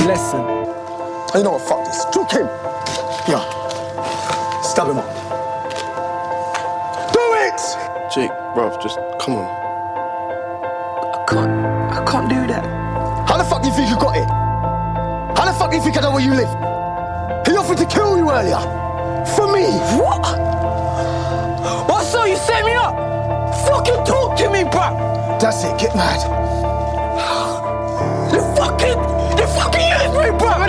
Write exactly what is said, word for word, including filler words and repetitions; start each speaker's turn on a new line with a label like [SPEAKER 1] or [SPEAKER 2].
[SPEAKER 1] lesson.
[SPEAKER 2] You know what, fuck this. Juke him. Yeah. Stab him up. Do it!
[SPEAKER 3] Jake, bruv, just come on.
[SPEAKER 1] I can't, I can't do that.
[SPEAKER 2] How the fuck do you think you got it? How the fuck do you think I know where you live? He offered to kill you earlier. For me.
[SPEAKER 1] What? What, so you set me up? Fucking talk to me, bruv.
[SPEAKER 2] That's it, get mad.